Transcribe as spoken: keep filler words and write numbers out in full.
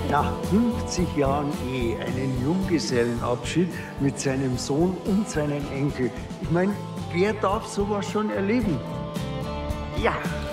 Nach fünfzig Jahren Ehe einen Junggesellenabschied mit seinem Sohn und seinem Enkel. Ich meine, wer darf sowas schon erleben? Ja.